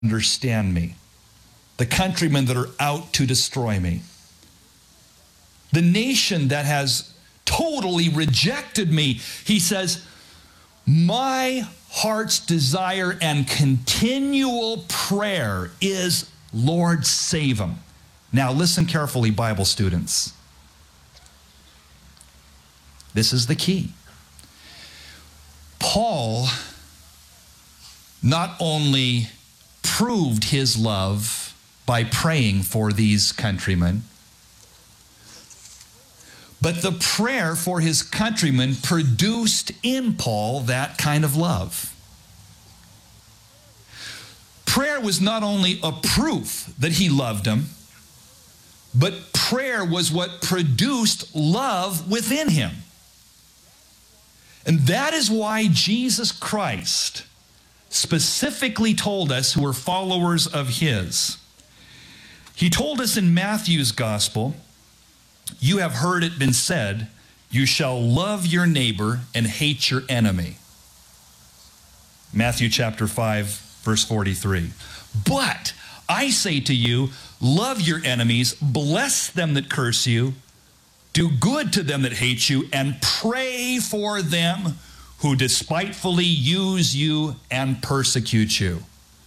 understand me, the countrymen that are out to destroy me, the nation that has totally rejected me. He says, my heart's desire and continual prayer is, Lord, save them. Now listen carefully, Bible students. This is the key. Paul not only proved his love by praying for these countrymen, but the prayer for his countrymen produced in Paul that kind of love. Prayer was not only a proof that he loved them, but prayer was what produced love within him. And that is why Jesus Christ specifically told us, who are followers of his, he told us in Matthew's gospel, you have heard it been said, you shall love your neighbor and hate your enemy. Matthew chapter 5, verse 43. But I say to you, love your enemies, bless them that curse you, do good to them that hate you, and pray for them who despitefully use you and persecute you.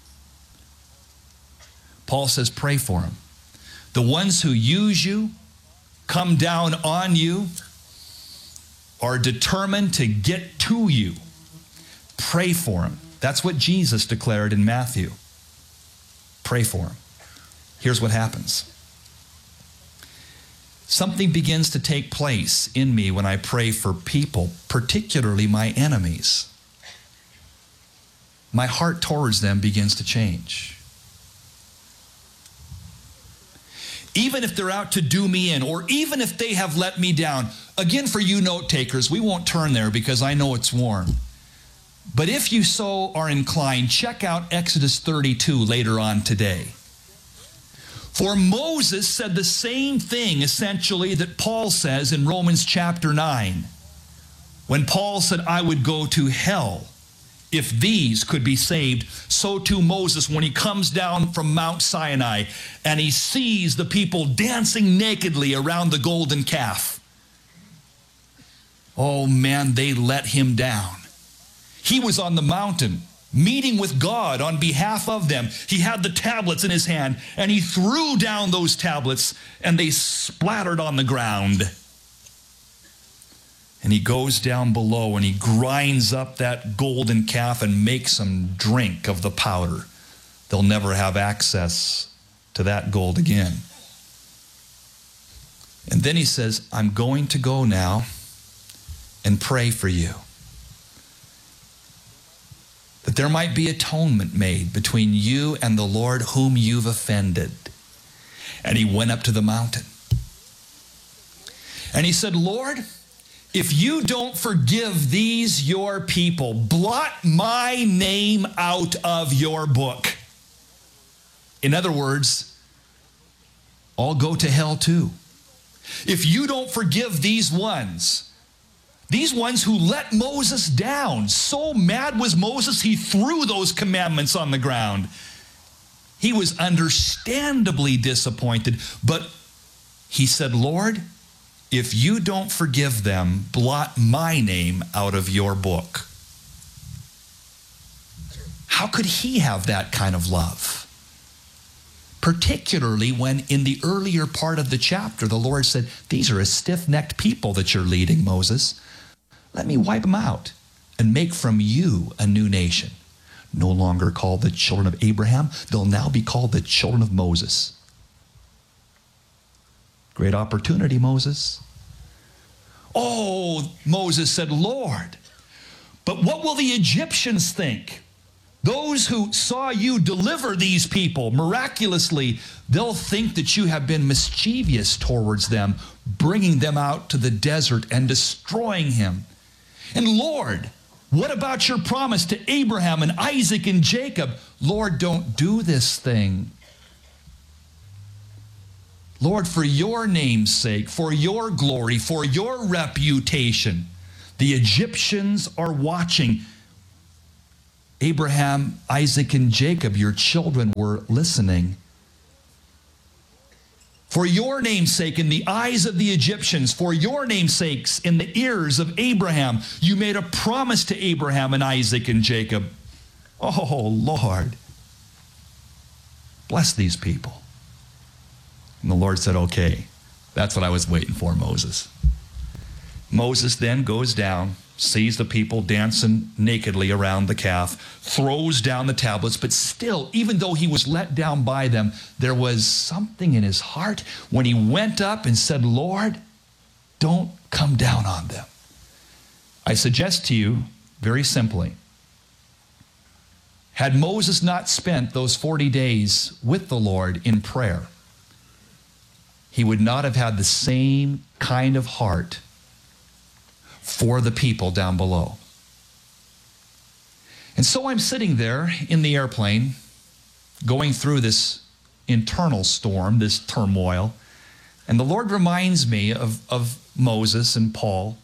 Paul says, pray for them. The ones who use you, come down on you, are determined to get to you. Pray for them. That's what Jesus declared in Matthew. Pray for them. Here's what happens. Something begins to take place in me when I pray for people, particularly my enemies. My heart towards them begins to change. Even if they're out to do me in, or even if they have let me down. Again, for you note takers, we won't turn there because I know it's warm. But if you so are inclined, check out Exodus 32 later on today. For Moses said the same thing, essentially, that Paul says in Romans chapter 9. When Paul said, I would go to hell if these could be saved. So too Moses, when he comes down from Mount Sinai and he sees the people dancing nakedly around the golden calf. Oh man, they let him down. He was on the mountain meeting with God on behalf of them. He had the tablets in his hand, and he threw down those tablets, and they splattered on the ground. And he goes down below, and he grinds up that golden calf and makes them drink of the powder. They'll never have access to that gold again. And then he says, I'm going to go now and pray for you, that there might be atonement made between you and the Lord whom you've offended. And he went up to the mountain. And he said, Lord, if you don't forgive these your people, blot my name out of your book. In other words, I'll go to hell too. If you don't forgive these ones who let Moses down. So mad was Moses, he threw those commandments on the ground. He was understandably disappointed, but he said, Lord, if you don't forgive them, blot my name out of your book. How could he have that kind of love? Particularly when in the earlier part of the chapter, the Lord said, these are a stiff-necked people that you're leading, Moses. Let me wipe them out and make from you a new nation. No longer called the children of Abraham. They'll now be called the children of Moses. Great opportunity, Moses. Oh, Moses said, Lord, but what will the Egyptians think? Those who saw you deliver these people miraculously, they'll think that you have been mischievous towards them, bringing them out to the desert and destroying him. And Lord, what about your promise to Abraham and Isaac and Jacob? Lord, don't do this thing. Lord, for your name's sake, for your glory, for your reputation, the Egyptians are watching. Abraham, Isaac, and Jacob, your children, were listening. For your name's sake, in the eyes of the Egyptians, for your name's sakes, in the ears of Abraham, you made a promise to Abraham and Isaac and Jacob. Oh, Lord, bless these people. And the Lord said, okay, that's what I was waiting for, Moses. Moses then goes down, sees the people dancing nakedly around the calf, throws down the tablets, but still, even though he was let down by them, there was something in his heart when he went up and said, Lord, don't come down on them. I suggest to you, very simply, had Moses not spent those 40 days with the Lord in prayer, he would not have had the same kind of heart for the people down below. And so I'm sitting there in the airplane, going through this internal storm, this turmoil, and the Lord reminds me of Moses and Paul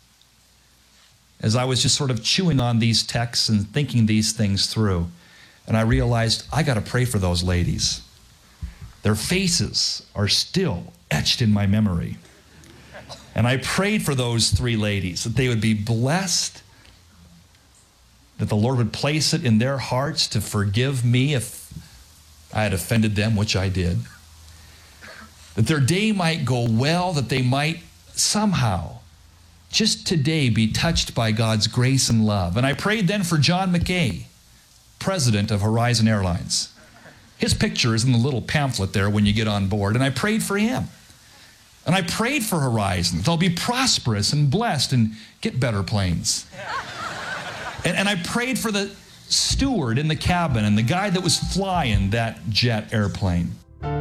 as I was just sort of chewing on these texts and thinking these things through. And I realized I got to pray for those ladies. Their faces are still etched in my memory. And I prayed for those three ladies, that they would be blessed, that the Lord would place it in their hearts to forgive me if I had offended them, which I did. That their day might go well, that they might somehow, just today, be touched by God's grace and love. And I prayed then for John McKay, president of Horizon Airlines. His picture is in the little pamphlet there when you get on board, and I prayed for him. And I prayed for Horizon, that they'll be prosperous and blessed and get better planes. And I prayed for the steward in the cabin and the guy that was flying that jet airplane.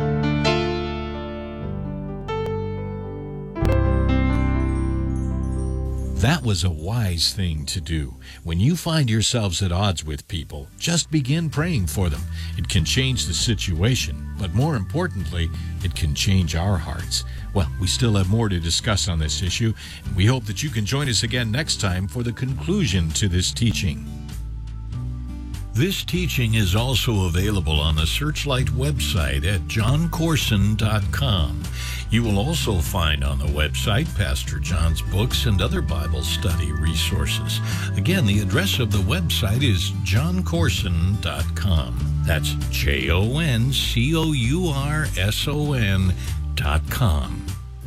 That was a wise thing to do. When you find yourselves at odds with people, just begin praying for them. It can change the situation, but more importantly, it can change our hearts. Well, we still have more to discuss on this issue, and we hope that you can join us again next time for the conclusion to this teaching. This teaching is also available on the Searchlight website at johncorson.com. You will also find on the website Pastor John's books and other Bible study resources. Again, the address of the website is johncorson.com. That's JONCOURSON.com.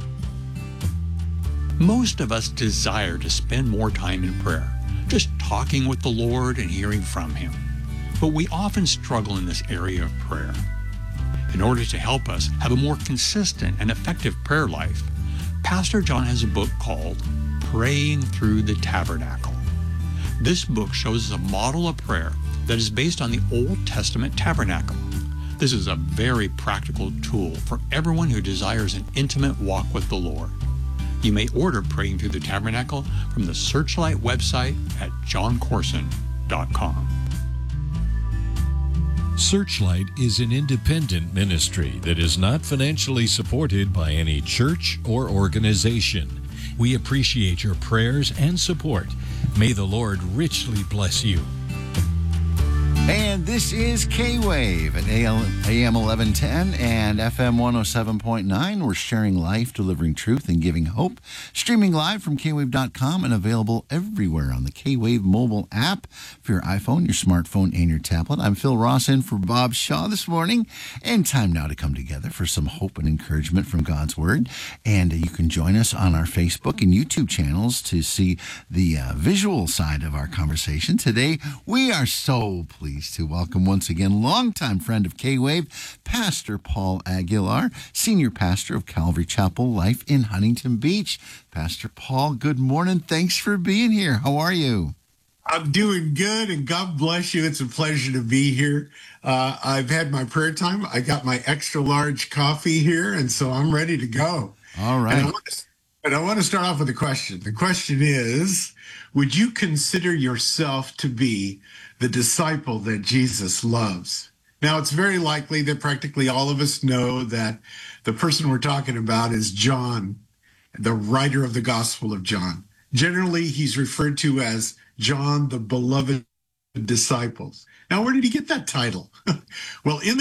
Most of us desire to spend more time in prayer, just talking with the Lord and hearing from Him. But we often struggle in this area of prayer. In order to help us have a more consistent and effective prayer life, Pastor John has a book called Praying Through the Tabernacle. This book shows us a model of prayer that is based on the Old Testament tabernacle. This is a very practical tool for everyone who desires an intimate walk with the Lord. You may order Praying Through the Tabernacle from the Searchlight website at johncorson.com. Searchlight is an independent ministry that is not financially supported by any church or organization. We appreciate your prayers and support. May the Lord richly bless you. And this is K-Wave at AM 1110 and FM 107.9. We're sharing life, delivering truth, and giving hope. Streaming live from kwave.com and available everywhere on the K-Wave mobile app for your iPhone, your smartphone, and your tablet. I'm Phil Ross in for Bob Shaw this morning. And time now to come together for some hope and encouragement from God's Word. And you can join us on our Facebook and YouTube channels to see the visual side of our conversation. Today, we are so pleased to welcome once again longtime friend of K-Wave, Pastor Paul Aguilar, Senior Pastor of Calvary Chapel Life in Huntington Beach. Pastor Paul, good morning. Thanks for being here. How are you? I'm doing good, and God bless you. It's a pleasure to be here. I've had my prayer time. I got my extra large coffee here, and so I'm ready to go. All right. And I want to start off with a question. The question is, would you consider yourself to be the disciple that Jesus loves? Now, it's very likely that practically all of us know that the person we're talking about is John, the writer of the Gospel of John. Generally, he's referred to as John, the beloved disciples. Now, where did he get that title? Well, in